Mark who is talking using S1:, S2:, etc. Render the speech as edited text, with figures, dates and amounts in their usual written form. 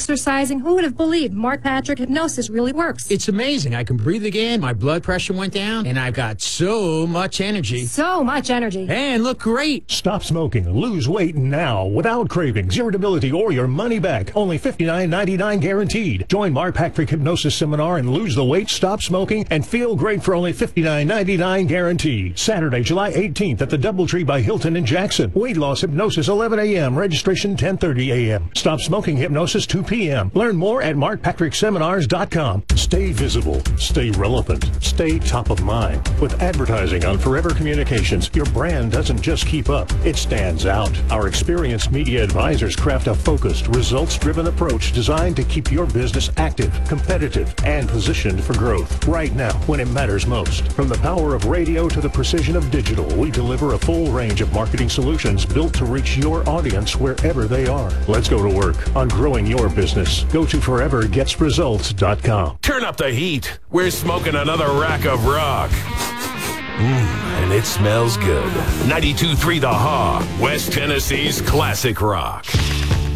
S1: exercising. Who would have believed Mark Patrick Hypnosis really works?
S2: It's amazing. I can breathe again, my blood pressure went down, and I've got so much energy.
S1: So much energy.
S2: And look great.
S3: Stop smoking. Lose weight now without cravings, irritability, or your money back. Only $59.99 guaranteed. Join Mark Patrick Hypnosis Seminar and lose the weight, stop smoking, and feel great for only $59.99 guaranteed. Saturday, July 18th at the Doubletree by Hilton in Jackson. Weight loss hypnosis 11 a.m. Registration 10:30 a.m. Stop smoking hypnosis 2 p.m. Learn more at markpatrickseminars.com. Stay visible. Stay relevant. Stay top of mind. With advertising on Forever Communications, your brand doesn't just keep up, it stands out. Our experienced media advisors craft a focused, results-driven approach designed to keep your business active, competitive, and positioned for growth. Right now, when it matters most. From the power of radio to the precision of digital, we deliver a full range of marketing solutions built to reach your audience wherever they are. Let's go to work on growing your business. Go to forevergetsresults.com.
S4: Turn up the heat. We're smoking another rack of rock. And it smells good. 92.3 The Hog, West Tennessee's classic rock.